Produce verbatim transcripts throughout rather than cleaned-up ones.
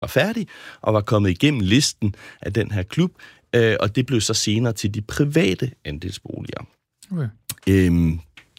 var færdig, og var kommet igennem listen af den her klub, øh, og det blev så senere til de private andelsboliger. Okay. Øhm,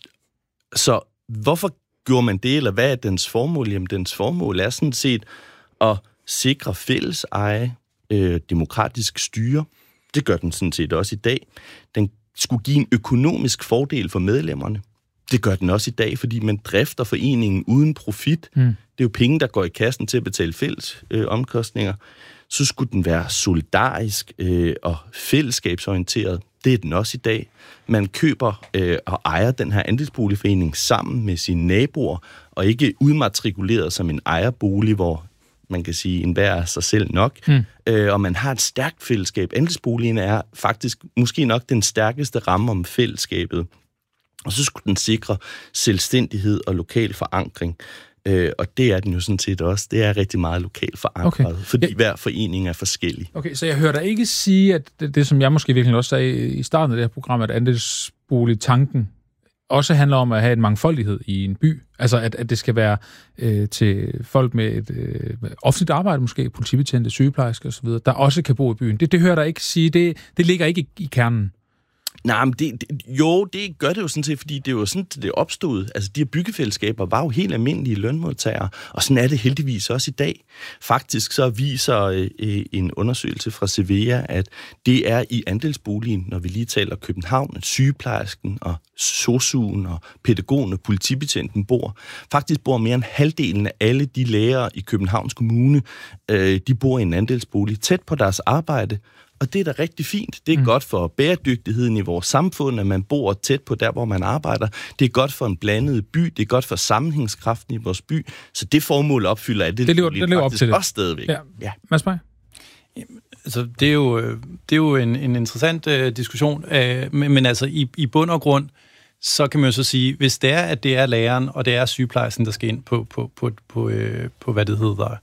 så hvorfor gjorde man det, eller hvad er dens formål? Jamen, dens formål er sådan set at sikre fælles eje, øh, demokratisk styre. Det gør den sådan set også i dag. Den skulle give en økonomisk fordel for medlemmerne. Det gør den også i dag, fordi man drifter foreningen uden profit. Mm. Det er jo penge, der går i kassen til at betale fælles øh, omkostninger. Så skulle den være solidarisk øh, og fællesskabsorienteret. Det er den også i dag. Man køber øh, og ejer den her andelsboligforening sammen med sine naboer, og ikke udmatrikuleret som en ejerbolig, hvor man kan sige, en hver er sig selv nok. Hmm. Øh, og man har et stærkt fællesskab. Andelsboligen er faktisk måske nok den stærkeste ramme om fællesskabet. Og så skulle den sikre selvstændighed og lokal forankring. Øh, og det er den jo sådan set også. Det er rigtig meget lokalt forankret, okay. fordi ja. hver forening er forskellig. Okay, så jeg hører dig ikke sige, at det, det som jeg måske virkelig også sagde i starten af det her program, at andelsboligtanken også handler om at have en mangfoldighed i en by. Altså, at, at det skal være øh, til folk med et øh, offentligt arbejde, måske politibetjente, sygeplejersker osv., der også kan bo i byen. Det, det hører dig ikke sige. Det, det ligger ikke i, i kernen. Nej, men det, det, jo, det gør det jo sådan set, fordi det er jo sådan, det opstod. Altså, de her byggefællesskaber var jo helt almindelige lønmodtagere, og sådan er det heldigvis også i dag. Faktisk så viser øh, en undersøgelse fra Cevea, at det er i andelsboligen, når vi lige taler København, at sygeplejersken og sosu'en og pædagogen og politibetjenten bor. Faktisk bor mere end halvdelen af alle de lærere i Københavns Kommune, øh, de bor i en andelsbolig tæt på deres arbejde. Og det er da rigtig fint. Det er mm. godt for bæredygtigheden i vores samfund, at man bor tæt på der, hvor man arbejder. Det er godt for en blandet by. Det er godt for sammenhængskraften i vores by. Så det formål opfylder af det, det lever, det lever faktisk op til også stadigvæk. Ja. Ja. Mads Bay? Altså, det er jo, det er jo en, en interessant uh, diskussion, uh, men, men altså i, i bund og grund, så kan man jo så sige, hvis det er, at det er læreren, og det er sygeplejersken, der skal ind på, på, på, på, øh, på hvad det hedder,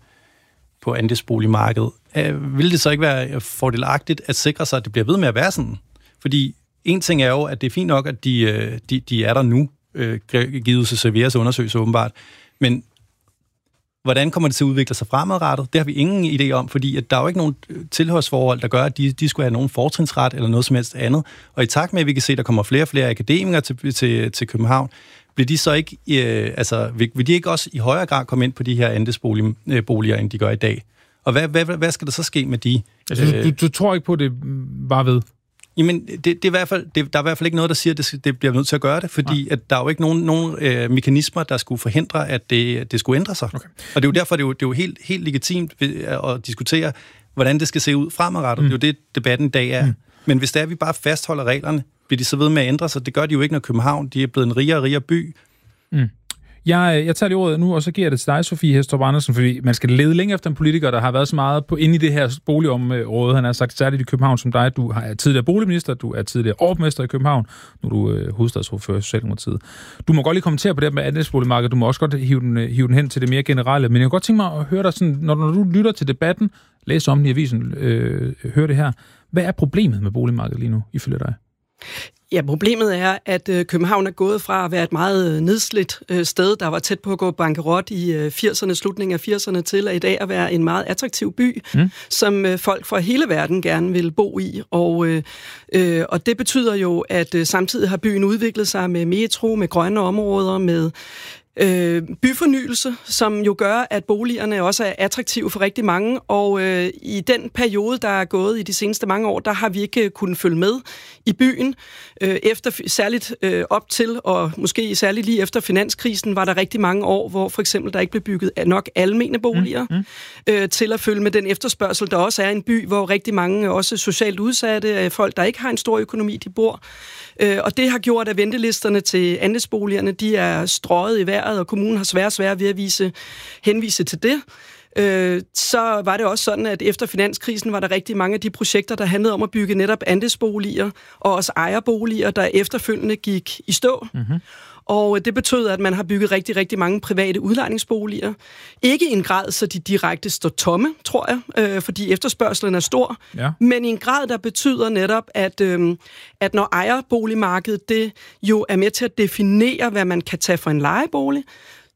på andelsboligmarkedet, øh, vil det så ikke være fordelagtigt at sikre sig, at det bliver ved med at være sådan? Fordi en ting er jo, at det er fint nok, at de, de, de er der nu, øh, givet sig serveres og undersøges åbenbart, men hvordan kommer det til at udvikle sig fremadrettet? Det har vi ingen idé om, fordi at der er jo ikke nogen tilhørsforhold, der gør, at de, de skulle have nogen fortrinsret eller noget som helst andet. Og i takt med, at vi kan se, at der kommer flere og flere akademikere til, til, til København, vil de så ikke, øh, altså, vil, vil de ikke også i højere grad komme ind på de her andelsboliger, end de gør i dag? Og hvad, hvad, hvad skal der så ske med de? Altså, du, du tror ikke på det bare ved? Jamen, det, det er i hvert fald, det, der er i hvert fald ikke noget, der siger, at det, det bliver nødt til at gøre det, fordi ja. at der er jo ikke nogen, nogen øh, mekanismer, der skulle forhindre, at det, det skulle ændre sig. Okay. Og det er jo derfor, det er jo, det er jo helt, helt legitimt at diskutere, hvordan det skal se ud fremadrettet. Mm. Det er jo det, debatten i dag er. Mm. Men hvis det er, at vi bare fastholder reglerne, bliver de så ved med at ændre sig. Det gør de jo ikke, når København de er blevet en rigere og rigere by. Mm. Jeg, jeg tager det ordet nu, og så giver jeg det til dig, Sofie Hæstrup Andersen, fordi man skal lede længe efter en politiker, der har været så meget på inde i det her boligområde. Han har sagt særligt i København som dig. Du er tidligere boligminister, du er tidligere overborgmester i København, nu er du øh, hovedstadsordfører i Socialdemokratiet. Du må godt lige kommentere på det med andelsboligmarkedet, du må også godt hive den, hive den hen til det mere generelle, men jeg kan godt tænke mig at høre dig sådan, når, når du lytter til debatten, læs om den i avisen, øh, hør det her. Hvad er problemet med boligmarkedet lige nu, ifølge dig? Ja, problemet er, at øh, København er gået fra at være et meget øh, nedslidt øh, sted, der var tæt på at gå bankerot i øh, firserne, slutningen af firserne, til at i dag at være en meget attraktiv by, mm. som øh, folk fra hele verden gerne vil bo i. Og, øh, øh, og det betyder jo, at øh, samtidig har byen udviklet sig med metro, med grønne områder, med Øh, byfornyelse, som jo gør, at boligerne også er attraktive for rigtig mange, og øh, i den periode, der er gået i de seneste mange år, der har vi ikke kunnet følge med i byen. Øh, efter, særligt øh, op til, og måske særligt lige efter finanskrisen, var der rigtig mange år, hvor for eksempel der ikke blev bygget nok almene boliger, mm, mm. Øh, til at følge med den efterspørgsel, der også er en by, hvor rigtig mange, også socialt udsatte, folk, der ikke har en stor økonomi, de bor. Øh, og det har gjort, at ventelisterne til andelsboligerne, de er strøget i vejret, og kommunen har svært svært ved at vise, henvise til det. Øh, så var det også sådan, at efter finanskrisen var der rigtig mange af de projekter, der handlede om at bygge netop andelsboliger, og også ejerboliger, der efterfølgende gik i stå. Mm-hmm. Og det betød, at man har bygget rigtig, rigtig mange private udlejningsboliger. Ikke i en grad, så de direkte står tomme, tror jeg, øh, fordi efterspørgselen er stor. Ja. Men i en grad, der betyder netop, at, øh, at når ejerboligmarkedet det jo er med til at definere, hvad man kan tage for en lejebolig,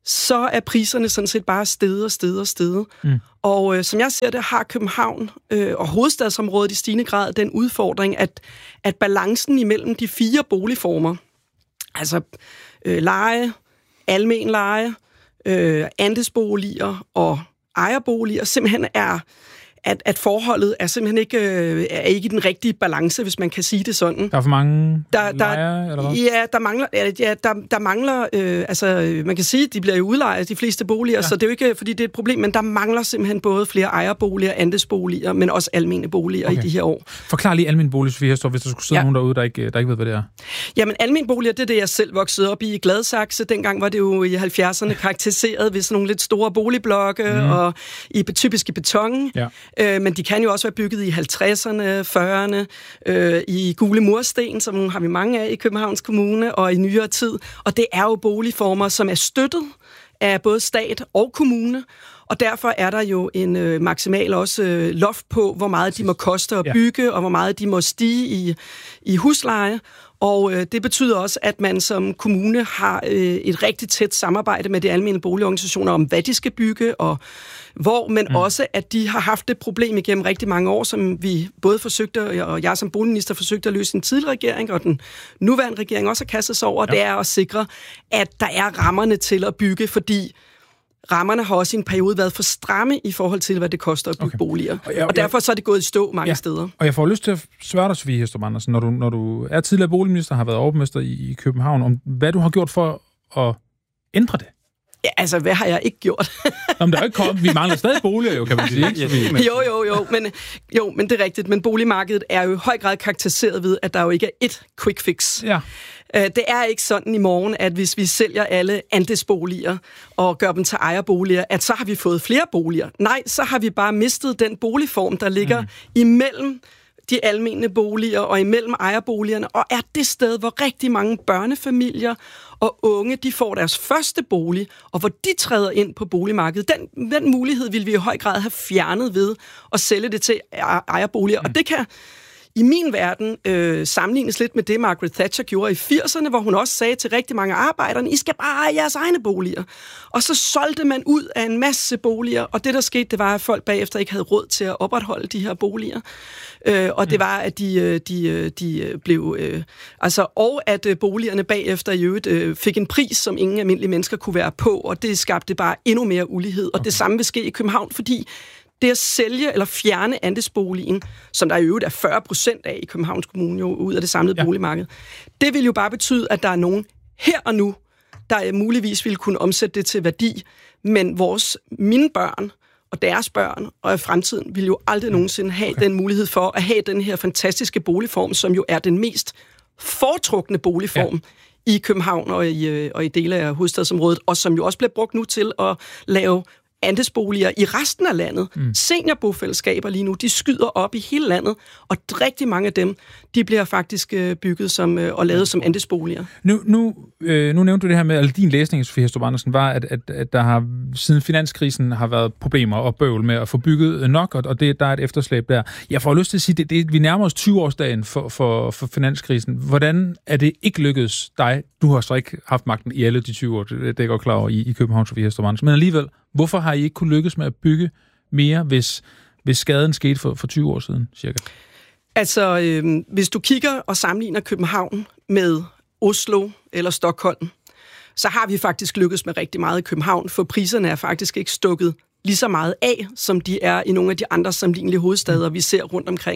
så er priserne sådan set bare steget og steget og steget. Mm. Og øh, som jeg ser det, har København øh, og hovedstadsområdet i stigende grad den udfordring, at, at balancen imellem de fire boligformer, altså øh, leje, almen leje, øh, andelsboliger og ejerboliger, simpelthen er... At, at forholdet er simpelthen ikke, øh, er ikke i den rigtige balance, hvis man kan sige det sådan. Der er for mange der, der, lejere, eller hvad? Ja, der mangler, ja, der, der mangler øh, altså man kan sige, at de bliver jo udlejet, de fleste boliger, ja. Så det er jo ikke, fordi det er et problem, men der mangler simpelthen både flere ejerboliger, andelsboliger, men også almene boliger okay. i de her år. Forklar lige almene boliger, Sofie Hæstorp, hvis der skulle sidde ja. nogen derude, der ikke, der ikke ved, hvad det er. Jamen, almene boliger, det er det, jeg selv voksede op i i Gladsaxe. Dengang var det jo i halvfjerdserne karakteriseret ved sådan nogle lidt store boligblokke, mm. og i typisk i beton. Ja. Øh, men de kan jo også være bygget i halvtredserne, fyrrerne, øh, i gule mursten, som har vi mange af i Københavns Kommune, og i nyere tid. Og det er jo boligformer, som er støttet af både stat og kommune, og derfor er der jo en øh, maksimal også øh, loft på, hvor meget de må koste at bygge, ja. Og hvor meget de må stige i, i husleje. Og øh, det betyder også, at man som kommune har øh, et rigtig tæt samarbejde med de almene boligorganisationer om, hvad de skal bygge, og hvor, men mm. også, at de har haft det problem igennem rigtig mange år, som vi både forsøgte, og jeg som boligminister forsøgte at løse en tidligere regering, og den nuværende regering også har kastet sig over, ja. Det er at sikre, at der er rammerne til at bygge, fordi rammerne har også i en periode været for stramme i forhold til, hvad det koster at bygge okay. boliger. Og, jeg, og derfor så er det gået i stå mange ja. steder. Og jeg får lyst til at svare dig, Sofie Hæstorp Andersen, når du, når du er tidligere boligminister, har været overborgmester i, i København, om hvad du har gjort for at ændre det. Ja, altså, hvad har jeg ikke gjort? Jamen, der er ikke kommet. Vi mangler stadig boliger, jo, kan man sige. Ikke? jo, jo, jo. Men, jo, men det er rigtigt. Men boligmarkedet er jo i høj grad karakteriseret ved, at der jo ikke er ét quick fix. Ja. Det er ikke sådan i morgen, at hvis vi sælger alle andelsboliger og gør dem til ejerboliger, at så har vi fået flere boliger. Nej, så har vi bare mistet den boligform, der ligger mm. imellem de almene boliger og imellem ejerboligerne, og er det sted, hvor rigtig mange børnefamilier og unge, de får deres første bolig, og hvor de træder ind på boligmarkedet. Den, den mulighed vil vi i høj grad have fjernet ved at sælge det til ejerboliger, mm. og det kan i min verden øh, sammenlignes lidt med det, Margaret Thatcher gjorde i firserne, hvor hun også sagde til rigtig mange arbejdere, I skal bare eje jeres egne boliger. Og så solgte man ud af en masse boliger, og det, der skete, det var, at folk bagefter ikke havde råd til at opretholde de her boliger. Øh, og det var, at de, de, de blev... Øh, altså, og at øh, boligerne bagefter i øvrigt øh, fik en pris, som ingen almindelige mennesker kunne være på, og det skabte bare endnu mere ulighed. Og okay. det samme vil ske i København, fordi det at sælge eller fjerne andelsboligen, som der i øvrigt er fyrre procent af i Københavns Kommune, jo, ud af det samlede ja. boligmarked, det vil jo bare betyde, at der er nogen her og nu, der muligvis ville kunne omsætte det til værdi, men vores, mine børn og deres børn og i fremtiden vil jo aldrig nogensinde have okay. den mulighed for at have den her fantastiske boligform, som jo er den mest foretrukne boligform ja. i København og i, og i dele af hovedstadsområdet, og som jo også bliver brugt nu til at lave andelsboliger i resten af landet. Mm. Seniorbofællesskaber lige nu, de skyder op i hele landet, og rigtig mange af dem, de bliver faktisk bygget som, og lavet som andelsboliger. Nu, nu, øh, nu nævnte du det her med, at din læsning, Sofie Hæstorp Andersen, var, at, at, at der har siden finanskrisen har været problemer og bøvl med at få bygget nok, og det, der er et efterslæb der. Jeg får lyst til at sige, det, det, vi nærmer os tyve-årsdagen for, for, for finanskrisen. Hvordan er det ikke lykkedes dig? Du har så ikke haft magten i alle de tyve år, det er godt klar over i, i København, Sofie Hæstorp Andersen. Men alligevel, hvorfor har I ikke kunne lykkes med at bygge mere, hvis, hvis skaden skete for, for tyve år siden, cirka? Altså, øh, hvis du kigger og sammenligner København med Oslo eller Stockholm, så har vi faktisk lykkes med rigtig meget i København, for priserne er faktisk ikke stukket lige så meget af, som de er i nogle af de andre sammenlignelige hovedsteder, vi ser rundt omkring.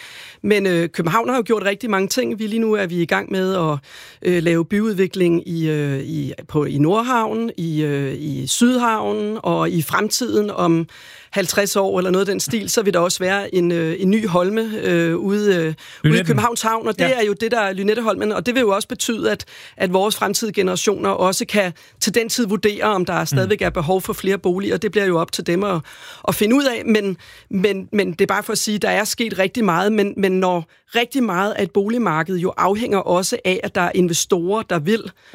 Men øh, København har jo gjort rigtig mange ting. Vi lige nu er vi i gang med at øh, lave byudvikling i, øh, i, på, i Nordhavn, i, øh, i Sydhavnen, og i fremtiden om halvtreds år eller noget af den stil, så vil der også være en, øh, en ny holme øh, ude, øh, ude i Københavns Havn, og det ja. er jo det, der er Lynetteholmen, og det vil jo også betyde, at, at vores fremtidige generationer også kan til den tid vurdere, om der stadigvæk er behov for flere boliger. Det bliver jo op til dem at, at finde ud af, men, men, men det er bare for at sige, at der er sket rigtig meget, men, men når rigtig meget af et boligmarked jo afhænger også af, at der er investorer, der vil, ja.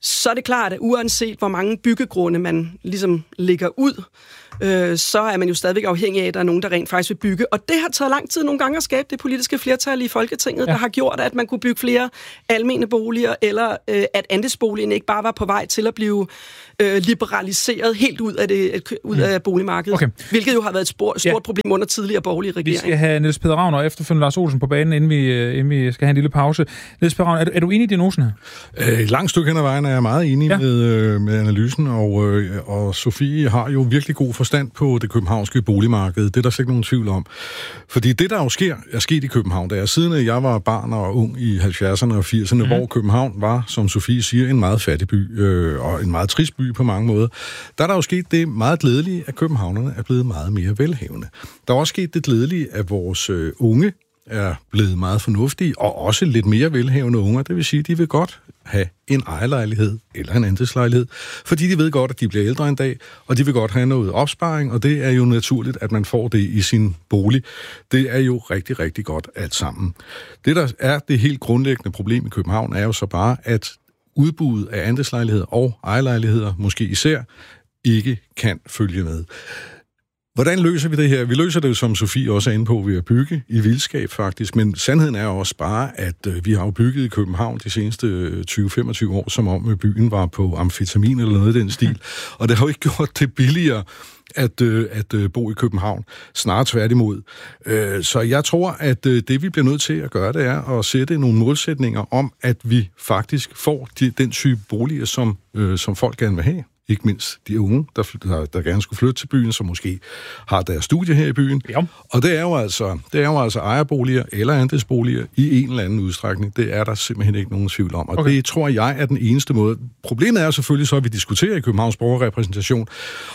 så er det klart, at uanset hvor mange byggegrunde man ligesom lægger ud, øh, så er man jo stadigvæk afhængig af, at der er nogen, der rent faktisk vil bygge. Og det har taget lang tid nogle gange at skabe det politiske flertal i Folketinget, ja. der har gjort, at man kunne bygge flere almene boliger, eller øh, at andelsboligen ikke bare var på vej til at blive øh, liberaliseret helt ud af, det, ud af boligmarkedet. Okay. Hvilket jo har været et spor, stort ja. problem under tidligere borgerlige regeringer. Vi skal have Niels Peder Ravn og efterfølgende Lars Olsen på banen, inden vi, inden vi skal have en lille pause. Niels Peder Ravn, er, er du enig i diagnosen her? Øh, et langt stykke hen ad vejen er jeg meget enig ja. med, øh, med analysen, og, øh, og Sofie har jo virkelig god forstand på det københavnske boligmarked. Det er der slet ikke nogen tvivl om. Fordi det, der jo sker, er sket i København, da jeg siden jeg var barn og ung i halvfjerdserne og firserne, mm. hvor København var, som Sofie siger, en meget fattig by, øh, og en meget trist by på mange måder. Der er der jo sket det meget glædelige, at københavnerne er blevet meget mere velhavende. Der er også sket det glædelige, at vores øh, unge er blevet meget fornuftige, og også lidt mere velhavende unger. Det vil sige, at de vil godt have en ejerlejlighed eller en andelslejlighed, fordi de ved godt, at de bliver ældre en dag, og de vil godt have noget opsparing, og det er jo naturligt, at man får det i sin bolig. Det er jo rigtig, rigtig godt alt sammen. Det, der er det helt grundlæggende problem i København, er jo så bare, at udbuddet af andelslejligheder og ejerlejligheder, måske især, ikke kan følge med. Hvordan løser vi det her? Vi løser det jo, som Sofie også er inde på, ved at bygge i vildskab faktisk, men sandheden er også bare, at øh, vi har jo bygget i København de seneste tyve til femogtyve år, som om byen var på amfetamin eller noget af den stil, og det har jo ikke gjort det billigere at, øh, at øh, bo i København. Snarere tværtimod. Øh, så jeg tror, at øh, det vi bliver nødt til at gøre, det er at sætte nogle målsætninger om, at vi faktisk får de, den type boliger, som, øh, som folk gerne vil have. Ikke mindst de unge, der, der, der gerne skulle flytte til byen, som måske har deres studie her i byen. Ja. Og det er jo altså, det er jo altså ejerboliger eller andelsboliger i en eller anden udstrækning. Det er der simpelthen ikke nogen tvivl om. Og okay. det tror jeg er den eneste måde. Problemet er jo selvfølgelig så, at vi diskuterer i Københavns borgerrepræsentation.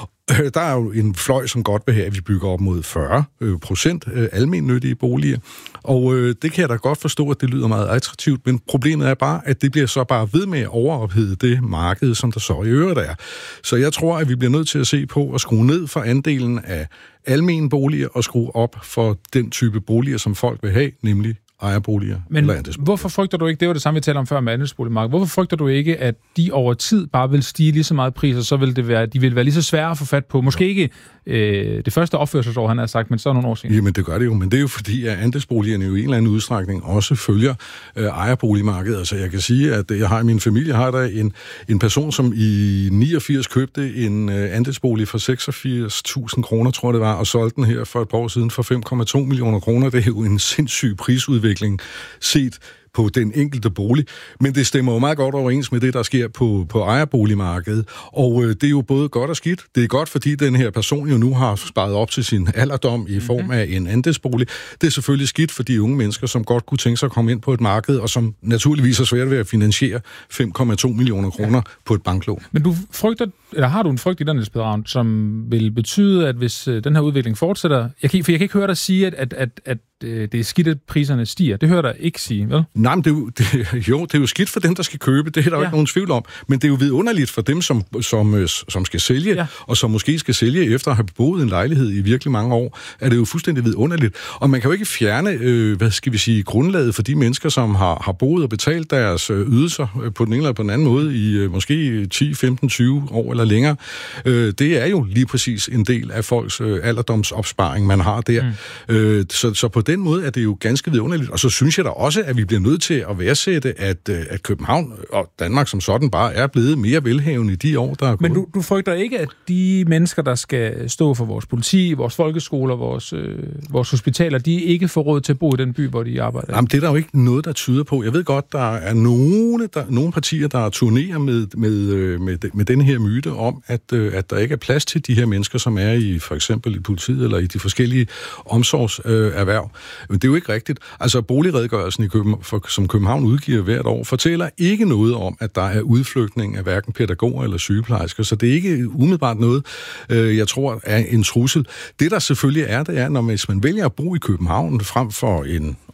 Der er jo en fløj, som godt vil have, at vi bygger op mod fyrre procent almennyttige boliger. Og øh, det kan jeg da godt forstå, at det lyder meget attraktivt, men problemet er bare, at det bliver så bare ved med at overophede det marked, som der så i øvrigt er. Så jeg tror, at vi bliver nødt til at se på at skrue ned for andelen af almene boliger og skrue op for den type boliger, som folk vil have, nemlig ejerboliger. Men hvorfor frygter du ikke, det var det samme, vi talte om før med andelsboligmarkedet, hvorfor frygter du ikke, at de over tid bare vil stige lige så meget priser, så vil det være, de vil være lige så svære at få fat på? Måske ikke øh, det første opførselsår, han har sagt, men så nogle år siden. Jamen det gør det jo, men det er jo fordi, at andelsboligerne jo i en eller anden udstrækning også følger øh, ejerboligmarkedet. Altså jeg kan sige, at jeg har i min familie, har der en, en person, som i niogfirs købte en øh, andelsbolig for seksogfirs tusind kroner, tror jeg det var, og solgte den her for et par år siden for fem komma to millioner kroner. Det er jo en sindssyg prisudvikling set på den enkelte bolig, men det stemmer jo meget godt overens med det, der sker på, på ejerboligmarkedet, og øh, det er jo både godt og skidt. Det er godt, fordi den her person jo nu har sparet op til sin alderdom i form mm-hmm. af en andelsbolig. Det er selvfølgelig skidt for de unge mennesker, som godt kunne tænke sig at komme ind på et marked, og som naturligvis er svært ved at finansiere fem komma to millioner kroner ja. på et banklån. Men du frygter, eller har du en frygt i den, Niels Peder Ravn, som vil betyde, at hvis øh, den her udvikling fortsætter, jeg kan, for jeg kan ikke høre dig sige, at, at, at, at det er skidt, at priserne stiger. Det hører jeg ikke sige, vel? Nej, men det er jo, det, jo, det er jo skidt for dem, der skal købe. Det er der jo ja. ikke nogen tvivl om. Men det er jo vidunderligt for dem, som, som, som skal sælge, ja. og som måske skal sælge efter at have boet en lejlighed i virkelig mange år. Er det jo fuldstændig vidunderligt. Og man kan jo ikke fjerne, øh, hvad skal vi sige, grundlaget for de mennesker, som har, har boet og betalt deres ydelser på den ene eller på den anden måde i øh, måske ti, femten, tyve år eller længere. Øh, det er jo lige præcis en del af folks øh, alderdomsopsparing, man har der. Mm. Øh, så, så på den måde er det jo ganske vidunderligt. Og så synes jeg da også, at vi bliver nødt til at værdsætte, at, at København og Danmark som sådan bare er blevet mere velhavende i de år, der er gået. Men du, du frygter ikke, at de mennesker, der skal stå for vores politi, vores folkeskoler, vores, øh, vores hospitaler, de ikke får råd til at bo i den by, hvor de arbejder? Jamen, det er der jo ikke noget, der tyder på. Jeg ved godt, der er nogle, der, nogle partier, der turnerer med, med, med, med den her myte om, at, at der ikke er plads til de her mennesker, som er i for eksempel i politiet eller i de forskellige omsorgserhverv. Men det er jo ikke rigtigt. Altså, boligredegørelsen, i København, for, som København udgiver hvert år, fortæller ikke noget om, at der er udflytning af hverken pædagoger eller sygeplejersker. Så det er ikke umiddelbart noget, øh, jeg tror, er en trussel. Det, der selvfølgelig er, det er, når man, hvis man vælger at bo i København frem for en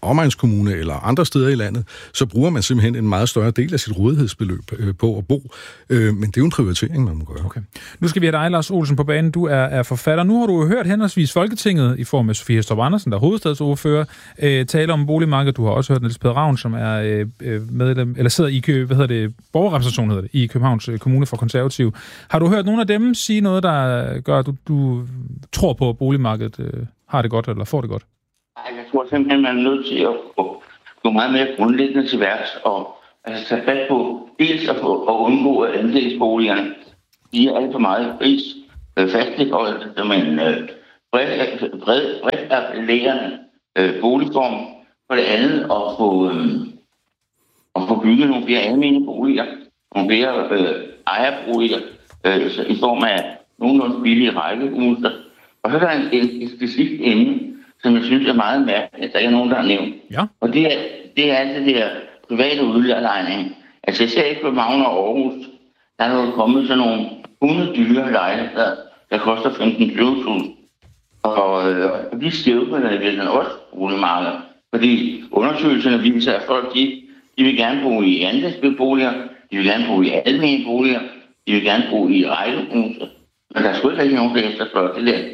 omegnskommune eller andre steder i landet, så bruger man simpelthen en meget større del af sit rådighedsbeløb øh, på at bo. Øh, men det er jo en prioritering, man må gøre. Okay. Nu skal vi have dig, Lars Olsen, på banen. Du er, er forfatter. Nu har du jo hørt henholdsvis Folketinget i form af Sofie Hæstrup Andersen, der er hovedstadsordfører, øh, tale om boligmarkedet. Du har også hørt Niels Peder Ravn, som er øh, medlem, eller sidder i Kø, hvad hedder det, borgerrepræsentation hedder det, i Københavns Kommune for Konservative. Har du hørt nogen af dem sige noget, der gør, at du, du tror på, at boligmarkedet øh, har det godt, eller får det godt? Jeg tror simpelthen, man er nødt til at gå meget mere grundlæggende til værks, og altså, tage fat på dels at, at undgå, at andelsboligerne de er alt for meget pris øh, fastligholdt som en øh, bredt, bredt, bredt appellerende øh, boligform. For det andet at få, øh, at få bygget nogle flere almene boliger, nogle flere øh, ejerboliger øh, i form af nogenlunde billige rækkehuse. Og så er der en, en, en specifik ende, som jeg synes er meget mærkeligt, at der ikke er nogen, der har nævnt. Ja. Og det er, det er alt det der private udlejning. Altså jeg ser ikke på København og Aarhus, der er jo kommet sådan nogle hundrede dyre lejligheder, der koster femten til tyve tusind. Og, øh, og de skævner i virkeligheden også boligmarkedet. Fordi undersøgelserne viser, at folk de, de vil gerne bo i andelsboliger, de vil gerne bo i almene boliger, de vil gerne bo i rækkehuse. Men der er sgu ikke nogen, der efterspørger det der.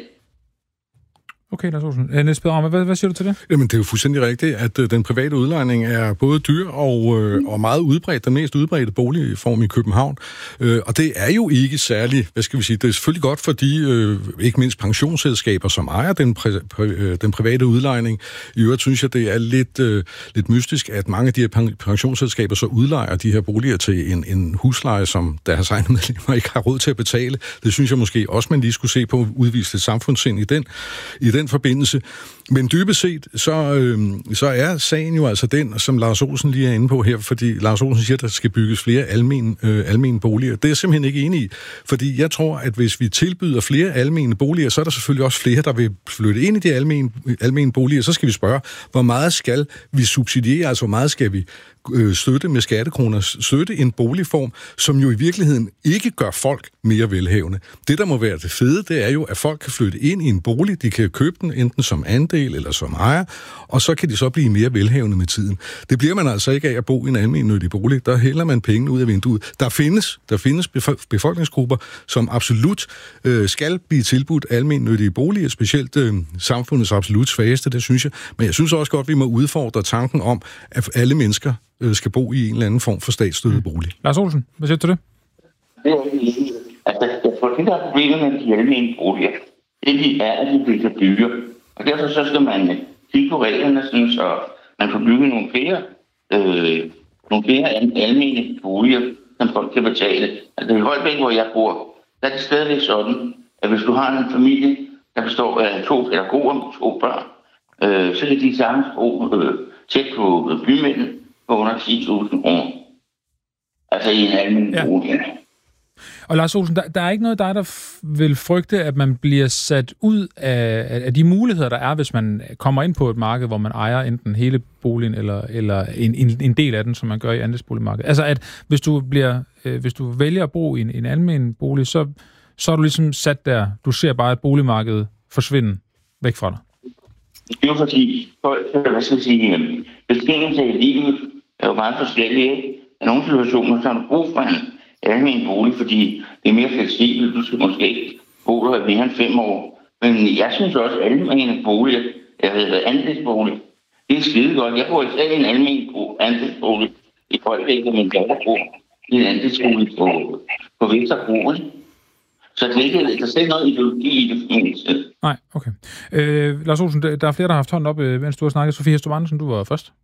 Okay, Lars Olsen. Niels Peder Ravn, hvad, hvad siger du til det? Jamen, det er jo fuldstændig rigtigt, at øh, den private udlejning er både dyr og, øh, og meget udbredt, den mest udbredte boligform i København. Øh, og det er jo ikke særlig, hvad skal vi sige, det er selvfølgelig godt for de, øh, ikke mindst pensionsselskaber, som ejer den, pri- pri- den private udlejning. I øvrigt synes jeg, det er lidt, øh, lidt mystisk, at mange af de her pensionsselskaber så udlejer de her boliger til en, en husleje, som deres egne medlemmer ikke har råd til at betale. Det synes jeg måske også, man lige skulle se på, udvise et samfundssind i den, i den forbindelse. Men dybest set, så, øh, så er sagen jo altså den, som Lars Olsen lige er inde på her, fordi Lars Olsen siger, at der skal bygges flere almene, øh, almene boliger. Det er jeg simpelthen ikke enig i, fordi jeg tror, at hvis vi tilbyder flere almene boliger, så er der selvfølgelig også flere, der vil flytte ind i de almene, almene boliger. Så skal vi spørge, hvor meget skal vi subsidiere, altså hvor meget skal vi støtte med skattekroner, støtte en boligform, som jo i virkeligheden ikke gør folk mere velhavende. Det, der må være det fede, det er jo, at folk kan flytte ind i en bolig, de kan købe den enten som andel eller som ejer, og så kan de så blive mere velhavende med tiden. Det bliver man altså ikke af at bo i en almennyttig bolig. Der hælder man pengene ud af vinduet. Der findes, der findes befolkningsgrupper, som absolut øh, skal blive tilbudt almennyttige boliger, specielt øh, samfundets absolut svageste, det synes jeg. Men jeg synes også godt, vi må udfordre tanken om, at alle mennesker skal bo i en eller anden form for statsstøttet bolig. Mm. Lars Olsen, hvad siger du til det? Det er ikke. Altså, jeg tror, det der er problemet med de almene boliger, det er, at de bliver så dyre. Og derfor så skal man kigge på reglerne, sådan, så man kan bygge nogle flere, øh, nogle flere almene boliger, som folk kan betale. Altså i Holbæk, hvor jeg bor, der er det stadigvæk sådan, at hvis du har en familie, der består af to pædagoger med to børn, øh, så kan de sammen bo øh, tæt på bymidten, på under ti tusind kroner. Altså i en almindelig ja. bolig. Og Lars Olsen, der, der er ikke noget dig, der f- vil frygte, at man bliver sat ud af, af de muligheder, der er, hvis man kommer ind på et marked, hvor man ejer enten hele boligen eller, eller en, en, en del af den, som man gør i andelsboligmarkedet. Altså at hvis du, bliver, øh, hvis du vælger at bo i en, en almen bolig, så, så er du ligesom sat der. Du ser bare et boligmarked forsvinde væk fra dig. Det er jo fordi, hvad skal jeg sige, betingelser i livet er jo meget forskellige. I nogle situationer, så har du brug for en almen bolig, fordi det er mere fleksibelt. Du skal måske ikke bo der i mere end fem år. Men jeg synes også, at almene boliger, jeg ved, andelsbolig, det er skide godt. Jeg bor ikke i en almen andelsbolig i Holbæk, men jeg bor i en andelsbolig på, på Vesterbro. Så det er ikke, der er ikke noget ideologi i det. Nej, okay. Øh, Lars Olsen, der er flere, der har haft hånden op, mens du har snakket. Sofie Hæstrup Andersen, du var først.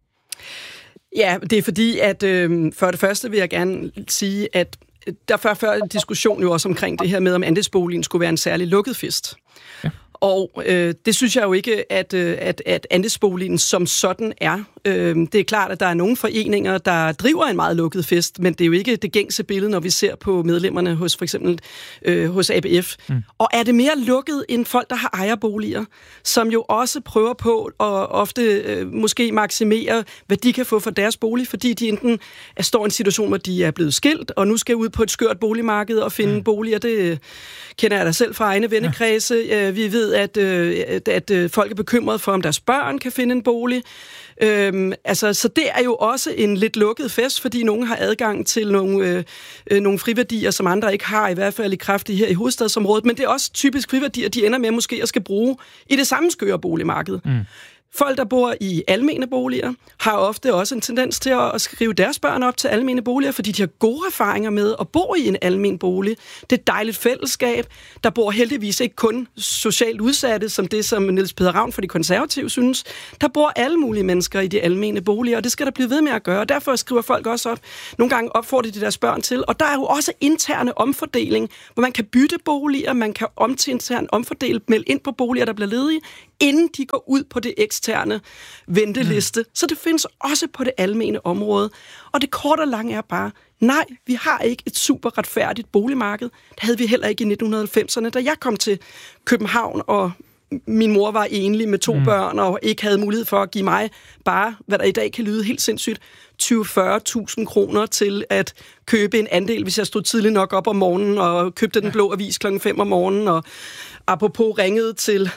Ja, det er fordi, at øh, for det første vil jeg gerne sige, at der før, før en diskussion jo også omkring det her med, om andelsboligen skulle være en særlig lukket fest. Ja. Og øh, det synes jeg jo ikke, at, at, at andelsboligen som sådan er. Øh, det er klart, at der er nogle foreninger, der driver en meget lukket fest, men det er jo ikke det gængse billede, når vi ser på medlemmerne hos for eksempel øh, hos A B F. Mm. Og er det mere lukket end folk, der har ejerboliger, som jo også prøver på at ofte øh, måske maksimere, hvad de kan få for deres bolig, fordi de enten er, står i en situation, hvor de er blevet skilt, og nu skal ud på et skørt boligmarked og finde mm. boliger. Det kender jeg da selv fra egne vennekredse. Ja. Vi ved ved, at, øh, at, at øh, folk er bekymrede for, om deres børn kan finde en bolig. Øhm, altså, så det er jo også en lidt lukket fest, fordi nogen har adgang til nogle, øh, øh, nogle friværdier, som andre ikke har, i hvert fald i kraft her i hovedstadsområdet. Men det er også typisk friværdier, de ender med måske at skal bruge i det samme skøre boligmarked. Mm. Folk, der bor i almene boliger, har ofte også en tendens til at skrive deres børn op til almene boliger, fordi de har gode erfaringer med at bo i en almen bolig. Det er et dejligt fællesskab. Der bor heldigvis ikke kun socialt udsatte, som det, som Niels Peder Ravn for de konservative synes. Der bor alle mulige mennesker i de almene boliger, og det skal der blive ved med at gøre. Derfor skriver folk også op. Nogle gange opfordrer de deres børn til. Og der er jo også interne omfordeling, hvor man kan bytte boliger, man kan om til intern omfordele, melde ind på boliger, der bliver ledige, inden de går ud på det eksterne venteliste. Mm. Så det findes også på det almene område. Og det korte og lange er bare, nej, vi har ikke et super retfærdigt boligmarked. Det havde vi heller ikke i nitten halvfemserne, da jeg kom til København, og min mor var enlig med to mm. børn, og ikke havde mulighed for at give mig bare, hvad der i dag kan lyde helt sindssygt, tyve til fyrre tusind kroner til at købe en andel, hvis jeg stod tidligt nok op om morgenen, og købte den blå avis klokken fem om morgenen, og apropos ringede til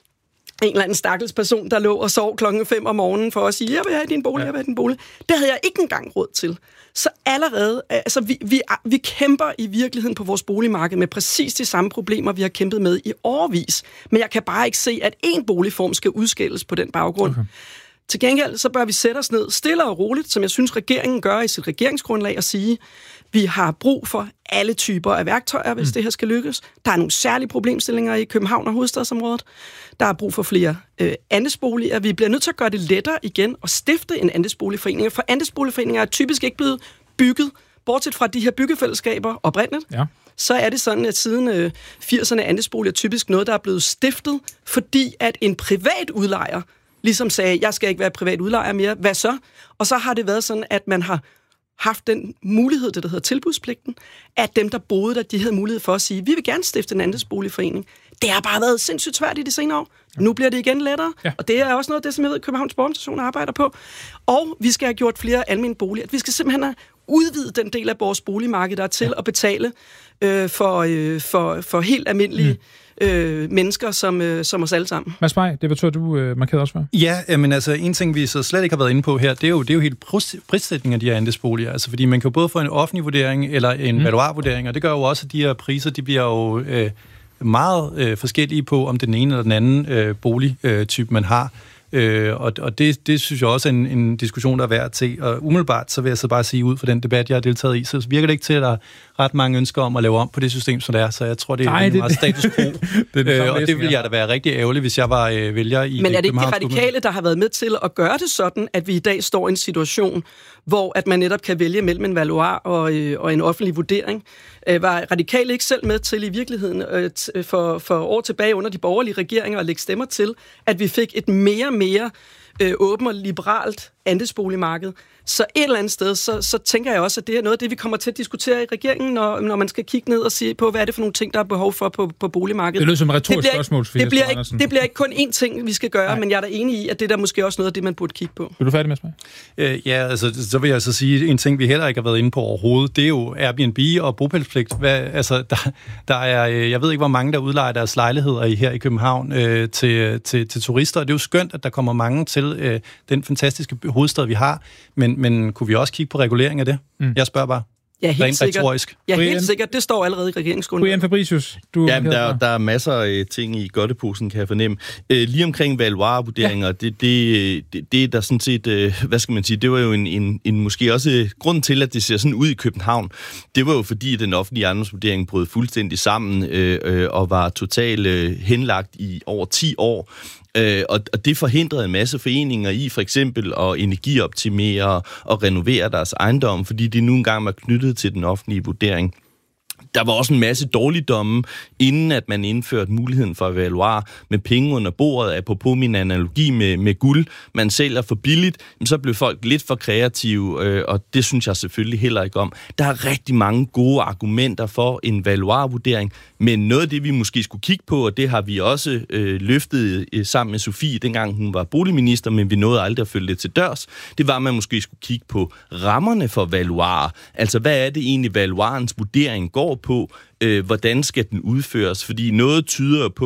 en eller anden stakkels person, der lå og sov klokken fem om morgenen for at sige, jeg vil have din bolig, jeg vil have din bolig. Det havde jeg ikke engang råd til. Så allerede, altså vi, vi, vi kæmper i virkeligheden på vores boligmarked med præcis de samme problemer, vi har kæmpet med i årevis. Men jeg kan bare ikke se, at én boligform skal udskældes på den baggrund. Okay. Til gengæld, så bør vi sætte os ned stille og roligt, som jeg synes, regeringen gør i sit regeringsgrundlag, og sige, vi har brug for alle typer af værktøjer, hvis mm. det her skal lykkes. Der er nogle særlige problemstillinger i København og hovedstadsområdet. Der er brug for flere øh, andelsboliger. Vi bliver nødt til at gøre det lettere igen at stifte en andelsboligforening. For andelsboligforeninger er typisk ikke blevet bygget, bortset fra de her byggefællesskaber oprindeligt. Ja. Så er det sådan, at siden øh, firserne er andelsboliger typisk noget, der er blevet stiftet, fordi at en privat udlejer ligesom sagde, jeg skal ikke være privat udlejer mere. Hvad så? Og så har det været sådan, at man har haft den mulighed, det der hedder tilbudspligten, at dem, der boede der, de havde mulighed for at sige, vi vil gerne stifte en andelsboligforening. Det har bare været sindssygt svært i de senere år. Nu bliver det igen lettere, ja. Og det er også noget af det, som jeg ved, Københavns Borgerrepræsentation arbejder på. Og vi skal have gjort flere almene boliger. Vi skal simpelthen have udvidet den del af vores boligmarked, der er til ja. At betale øh, for, øh, for, for helt almindelige mm. Øh, mennesker som, øh, som os alle sammen. Mads Bay, det betyder, du øh, markerede også for? Ja, men altså en ting, vi så slet ikke har været inde på her, det er jo, det er jo helt prissætning af de her andelsboliger. Altså fordi man kan jo både få en offentlig vurdering eller en mm. valuarvurdering, og det gør jo også, at de her priser, de bliver jo øh, meget øh, forskellige på, om det er den ene eller den anden øh, boligtype, man har. Øh, og og det, det synes jeg også er en, en diskussion, der er værd til. Og umiddelbart, så vil jeg så bare sige, ud fra den debat, jeg har deltaget i, så virker det ikke til, at der er ret mange ønsker om at lave om på det system, som det er. Så jeg tror, det er Nej, det, meget status quo. det øh, og det ville jeg da være rigtig ærgerlig, hvis jeg var øh, vælger i Men er det ikke de radikale, der har været med til at gøre det sådan, at vi i dag står i en situation, hvor at man netop kan vælge mellem en valuar og, øh, og en offentlig vurdering? Øh, var radikale ikke selv med til i virkeligheden øh, t- for, for år tilbage under de borgerlige regeringer at lægge stemmer til, at vi fik et mere mere øh, åbent og liberalt andelsboligmarked? Så et eller andet sted, så, så tænker jeg også, at det er noget af det, vi kommer til at diskutere i regeringen, når, når man skal kigge ned og se på, hvad er det for nogle ting, der er behov for på, på boligmarkedet. Det lyder som et retorisk spørgsmål, det bliver, ikke, det bliver ikke kun én ting, vi skal gøre, Nej. Men jeg er da enig i, at det der måske også noget af det, man burde kigge på. Er du færdig med mig? Øh, ja, altså, så vil jeg så sige, en ting, vi heller ikke har været inde på overhovedet, det er jo Airbnb og bopælspligt. Hvad, altså, der, der er, jeg ved ikke, hvor mange, der udlejer deres lejligheder i, her i København øh, til, til, til turister, og det er jo skønt, at der kommer mange til øh, den fantastiske hovedstad, vi har, men, men kunne vi også kigge på regulering af det? Mm. Jeg spørger bare. Ja, helt sikkert. Ja, helt sikkert. Det står allerede i regeringsgrundlaget. Brian Fabricius, du... Ja, der, der er masser af ting i godteposen, kan jeg fornemme. Øh, lige omkring valuarvurderinger, ja. det, det, det, det er der sådan set, øh, hvad skal man sige, det var jo en, en, en måske også grund til, at det ser sådan ud i København. Det var jo fordi, den offentlige ejendomsvurdering brød fuldstændig sammen øh, øh, og var totalt øh, henlagt i over ti år. Øh, og, og det forhindrede en masse foreninger i for eksempel at energioptimere og renovere deres ejendom, fordi de nu engang var knyttet til den offentlige vurdering. Der var også en masse dårligdomme, inden at man indførte muligheden for at valuar med penge under bordet. Apropos min analogi med, med guld, man sælger for billigt, så blev folk lidt for kreative, øh, og det synes jeg selvfølgelig heller ikke om. Der er rigtig mange gode argumenter for en valuarvurdering, men noget af det, vi måske skulle kigge på, og det har vi også øh, løftet øh, sammen med Sofie, dengang hun var boligminister, men vi nåede aldrig at følge det til dørs, det var, at man måske skulle kigge på rammerne for valuarer. Altså, hvad er det egentlig, valuarens vurdering går på? Øh, hvordan skal den udføres? Fordi noget tyder på,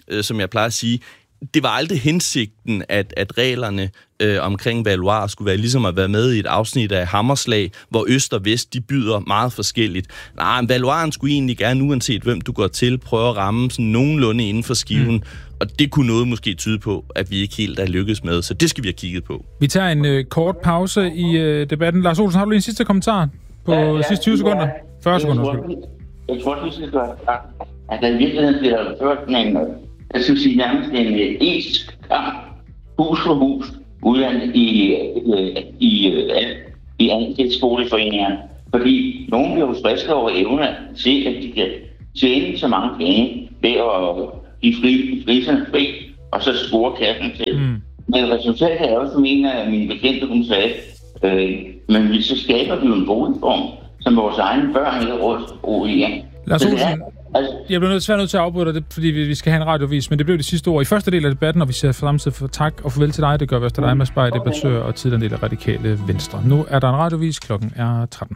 øh, som jeg plejer at sige, det var aldrig hensigten, at, at reglerne øh, omkring valuar skulle være ligesom at være med i et afsnit af Hammerslag, hvor øst og vest, de byder meget forskelligt. Nej, valuaren skulle egentlig gerne, uanset hvem du går til, prøve at ramme sådan nogenlunde inden for skiven, mm. og det kunne noget måske tyde på, at vi ikke helt er lykkes med, så det skal vi have kigget på. Vi tager en øh, kort pause i øh, debatten. Lars Olsen, har du lige en sidste kommentar på ja, ja, sidste tyve sekunder? fyrre sekunder. Jeg tror, vi skal gøre at der i virkeligheden bliver ført en, jeg skal sige, nærmest en etisk kamp, hus for hus, udlandet i, i, i, i andelsboligforeningerne. Fordi nogen bliver jo stresset over evne at se, at de kan tjene så mange penge ved at give fri, friserne fri, og så score kassen til. Mm. Men resultatet er også, som en af mine bekendte, hun sagde, øh, men så skaber vi jo en boligform, som vores egne børn ikke har råd til at bo i. Lars Olsen, altså, jeg bliver nødt, nødt til at afbryde det, fordi vi, vi skal have en radiovis, men det blev det sidste ord i første del af debatten, og vi siger samtidig for tak og farvel til dig. Det gør vi også til dig, Mads Bay, debattør og tidligere del af Radikale Venstre. Nu er der en radiovis, klokken er tretten.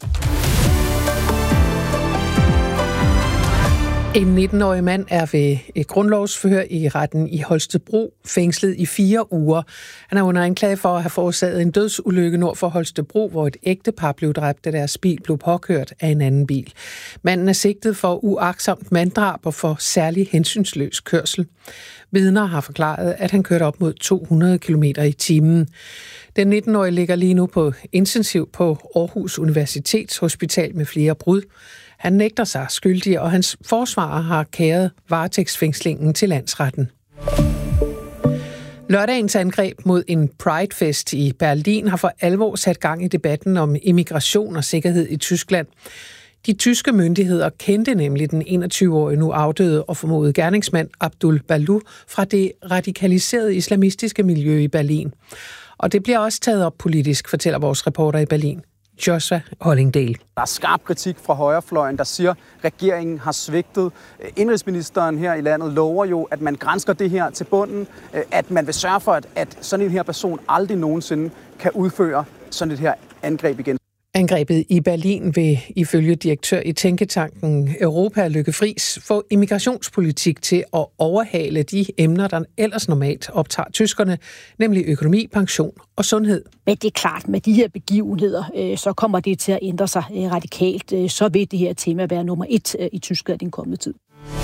En nitten-årig mand er ved et grundlovsforhør i retten i Holstebro fængslet i fire uger. Han er under anklage for at have forårsaget en dødsulykke nord for Holstebro, hvor et ægtepar blev dræbt, da deres bil blev påkørt af en anden bil. Manden er sigtet for uagtsomt manddrab og for særlig hensynsløs kørsel. Vidner har forklaret, at han kørte op mod to hundrede kilometer i timen. Den nitten-årige ligger lige nu på intensiv på Aarhus Universitetshospital med flere brud. Han nægter sig skyldig, og hans forsvarer har kæret varetægtsfængslingen til landsretten. Lørdagens angreb mod en Pride-fest i Berlin har for alvor sat gang i debatten om immigration og sikkerhed i Tyskland. De tyske myndigheder kendte nemlig den enogtyve-årige nu afdøde og formodede gerningsmand Abdul Balou fra det radikaliserede islamistiske miljø i Berlin. Og det bliver også taget op politisk, fortæller vores reporter i Berlin, Joshua Hollingdale. Der er skarp kritik fra højrefløjen, der siger, at regeringen har svigtet. Indrigsministeren her i landet lover jo, at man gransker det her til bunden, at man vil sørge for, at, at sådan en her person aldrig nogensinde kan udføre sådan et her angreb igen. Angrebet i Berlin vil ifølge direktør i tænketanken Europa, Lykke Friis, få immigrationspolitik til at overhale de emner, der ellers normalt optager tyskerne, nemlig økonomi, pension og sundhed. Men det er klart, med de her begivenheder, øh, så kommer det til at ændre sig øh, radikalt. Øh, så vil det her tema være nummer et øh, i Tyskland i den kommende tid.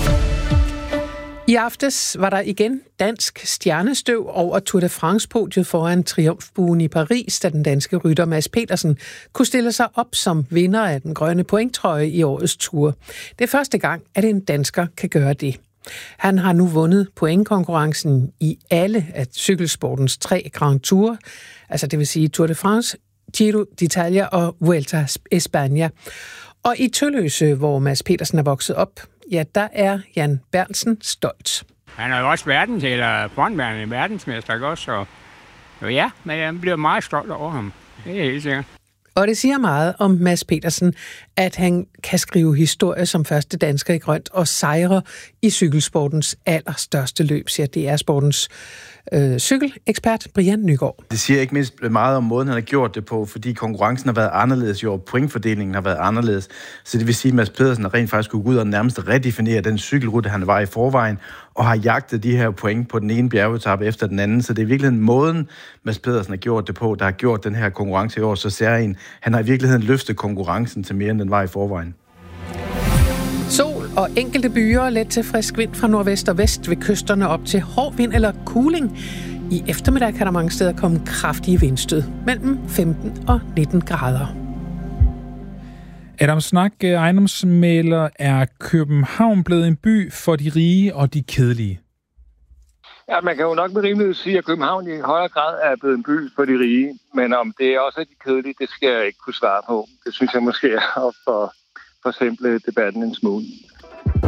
I aftes var der igen dansk stjernestøv over Tour de France-podiet foran triumfbuen i Paris, da den danske rytter Mads Petersen kunne stille sig op som vinder af den grønne pointtrøje i årets Tour. Det er første gang, at en dansker kan gøre det. Han har nu vundet pointkonkurrencen i alle af cykelsportens tre Grand Tour, altså det vil sige Tour de France, Giro d'Italia og Vuelta a España. Og i Tølløse, hvor Mads Petersen er vokset op, ja, der er Jan Berntsen stolt. Han er jo også verdens, eller frontværende verdensmester, ikke også? Så, så ja, men jeg bliver meget stolt over ham. Det er helt sikkert. Og det siger meget om Mads Petersen, at han kan skrive historie som første dansker i grønt og sejre i cykelsportens allerstørste løb, siger D R-sportens øh, cykelekspert Brian Nygaard. Det siger ikke mindst meget om måden, han har gjort det på, fordi konkurrencen har været anderledes, jo, pointfordelingen har været anderledes. Så det vil sige, at Mads Petersen har rent faktisk kunne gå ud og nærmest redefinere den cykelrute, han var i forvejen, og har jagtet de her point på den ene bjergetappe efter den anden. Så det er i virkeligheden måden, Mads Petersen har gjort det på, der har gjort den her konkurrence i år så særlig. Han har i virkeligheden løftet konkurrencen til mere, end den var i forvejen. Sol og enkelte byer, let til frisk vind fra nordvest og vest ved kysterne op til hård vind eller kuling. I eftermiddag kan der mange steder komme kraftige vindstød mellem femten og nitten grader. Adam Snak, ejendomsmægler, er København blevet en by for de rige og de kedelige? Ja, man kan jo nok med rimelighed sige, at København i højere grad er blevet en by for de rige. Men om det er også de kedelige, det skal jeg ikke kunne svare på. Det synes jeg måske er for, for simple debatten en smule.